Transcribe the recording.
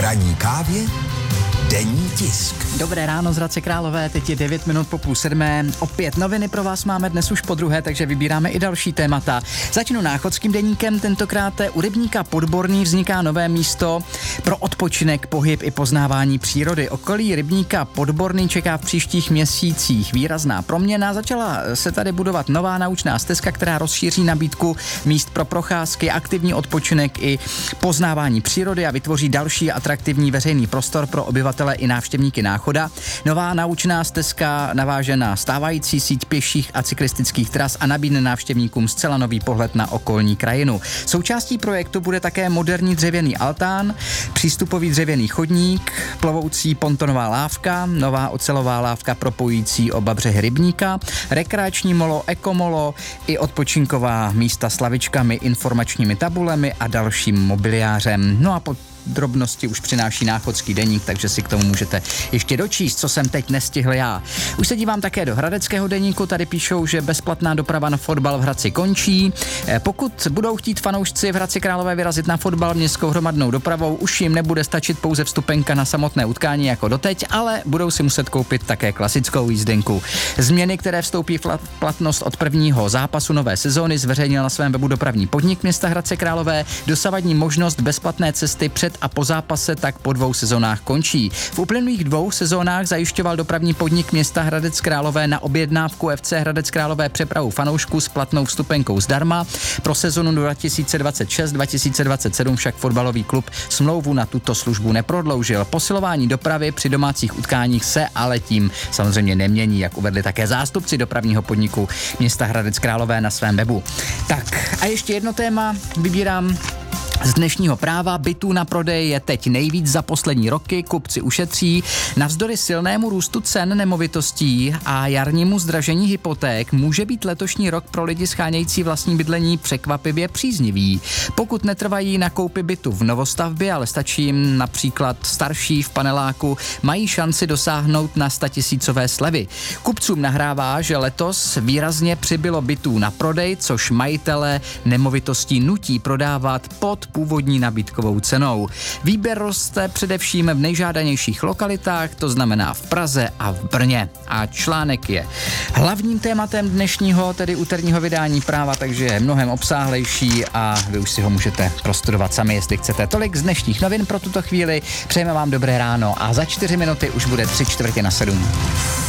ranní kávě denní tisk. Dobré ráno z Hradce Králové, teď je 9 minut po 6:30. Opět noviny pro vás máme dnes už podruhé, takže vybíráme i další témata. Začnu náchodským deníkem, tentokrát u rybníka Podborný vzniká nové místo pro odpočinek, pohyb i poznávání přírody. Okolí rybníka Podborný čeká v příštích měsících výrazná proměna. Začala se tady budovat nová naučná stezka, která rozšíří nabídku míst pro procházky, aktivní odpočinek i poznávání přírody a vytvoří další atraktivní veřejný prostor pro obyvatele i návštěvníky Náchoda. Nová naučná stezka naváže na stávající síť pěších a cyklistických tras a nabídne návštěvníkům zcela nový pohled na okolní krajinu. Součástí projektu bude také moderní dřevěný altán, přístupový dřevěný chodník, plovoucí pontonová lávka, nová ocelová lávka propojující oba břehy rybníka, rekreační molo, ekomolo i odpočinková místa s lavičkami, informačními tabulemi a dalším mobiliářem. No a drobnosti už přináší náchodský deník, takže si k tomu můžete ještě dočíst, co jsem teď nestihl já. Už se dívám také do hradeckého deníku, tady píšou, že bezplatná doprava na fotbal v Hradci končí. Pokud budou chtít fanoušci v Hradci Králové vyrazit na fotbal městskou hromadnou dopravou, už jim nebude stačit pouze vstupenka na samotné utkání jako doteď, ale budou si muset koupit také klasickou jízdenku. Změny, které vstoupí v platnost od prvního zápasu nové sezóny, zveřejnil na svém webu dopravní podnik města Hradce Králové. Dosavadní možnost bezplatné cesty před a po zápase tak po 2 sezónách končí. V uplynulých 2 sezónách zajišťoval dopravní podnik města Hradec Králové na objednávku FC Hradec Králové přepravu fanoušků s platnou vstupenkou zdarma. Pro sezonu 2026-2027 však fotbalový klub smlouvu na tuto službu neprodloužil. Posilování dopravy při domácích utkáních se ale tím samozřejmě nemění, jak uvedli také zástupci dopravního podniku města Hradec Králové na svém webu. Tak a ještě jedno téma vybírám z dnešního Práva. Bytů na prodej je teď nejvíc za poslední roky, kupci ušetří. Navzdory silnému růstu cen nemovitostí a jarnímu zdražení hypoték může být letošní rok pro lidi schánějící vlastní bydlení překvapivě příznivý. Pokud netrvají na koupi bytu v novostavbě, ale stačí jim například starší v paneláku, mají šanci dosáhnout na 100 000 slevy. Kupcům nahrává, že letos výrazně přibylo bytů na prodej, což majitele nemovitostí nutí prodávat pod původní nabídkovou cenou. Výběr roste především v nejžádanějších lokalitách, to znamená v Praze a v Brně. A článek je hlavním tématem dnešního, tedy úterního vydání Práva, takže je mnohem obsáhlejší a vy už si ho můžete prostudovat sami, jestli chcete. Tolik z dnešních novin pro tuto chvíli. Přejeme vám dobré ráno a za 4 minuty už bude 6:45.